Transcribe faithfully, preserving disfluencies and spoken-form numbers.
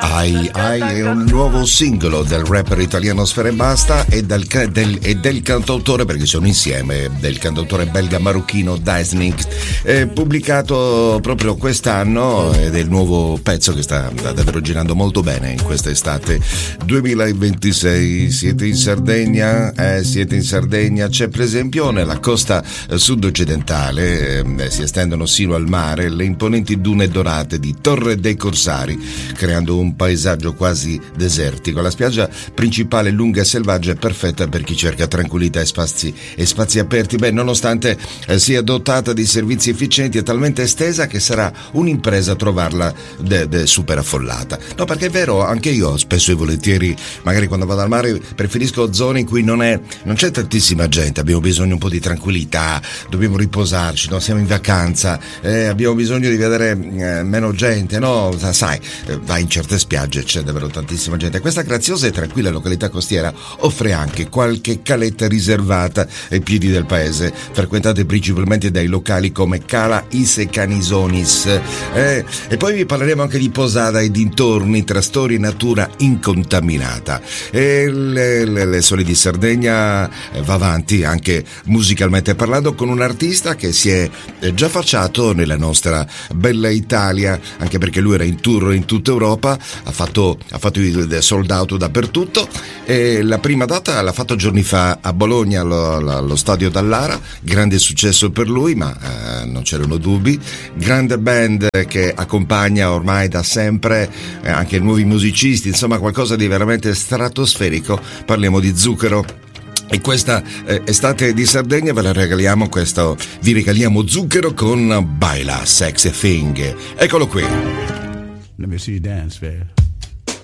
Ai Ai è un nuovo singolo del rapper italiano Sfera Ebbasta e del, del, e del cantautore, perché sono insieme, del cantautore belga marocchino Daisnik, eh, pubblicato proprio quest'anno, ed è il nuovo pezzo che sta davvero girando molto bene in questa estate duemilaventisei. Siete in Sardegna? Eh, siete in Sardegna. C'è per esempio nella costa sud-occidentale, eh, si estendono sino al mare le imponenti dune dorate di Torre dei Corsari, creando un paesaggio quasi desertico. La spiaggia principale lunga e selvaggia è perfetta per chi cerca tranquillità e spazi, e spazi aperti. Beh, nonostante eh, sia dotata di servizi efficienti, è talmente estesa che sarà un'impresa trovarla de, de super affollata. No, perché è vero, anche io spesso e volentieri, magari quando vado al mare, preferisco zone in cui non è non c'è tantissima gente, abbiamo bisogno un po' di tranquillità, dobbiamo riposarci, no? Siamo in vacanza, eh, abbiamo bisogno di vedere eh, meno gente, no? Sai, eh, vai in certe spiagge, c'è davvero tantissima gente. Questa graziosa e tranquilla località costiera offre anche qualche caletta riservata ai piedi del paese, frequentate principalmente dai locali come Cala Ise Canisonis. Eh, e poi vi parleremo anche di Posada e dintorni, tra storia e natura incontaminata. E le, le, le Sole di Sardegna va avanti anche musicalmente parlando, con un artista che si è già affacciato nella nostra bella Italia, anche perché lui era in tour in tutta Europa, ha fatto, ha fatto il sold out dappertutto, e la prima data l'ha fatto giorni fa a Bologna allo, allo stadio Dallara, grande successo per lui, ma eh, non c'erano dubbi. Grande band che accompagna ormai da sempre, eh, anche nuovi musicisti, insomma qualcosa di veramente stratosferico. Parliamo di Zucchero. E questa eh, estate di Sardegna ve la regaliamo, questo vi regaliamo Zucchero con Baila Sexy Thing. Eccolo qui. Let me see you dance, man.